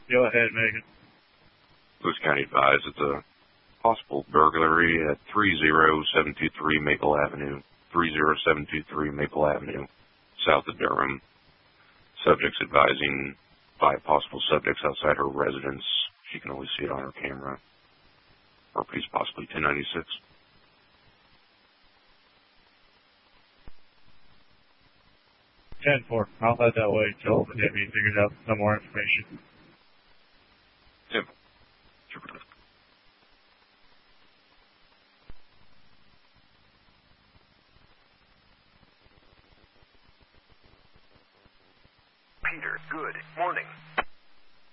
Go ahead, Megan. Lewis County advised it's a possible burglary at 30723 Maple Avenue, 30723 Maple Avenue, south of Durham. Subjects advising 5 possible subjects outside her residence. She can only see it on her camera. Property's possibly 1096. Ten-4. I'll head that way until the deputy figures out some more information. Simple. Peter, good morning.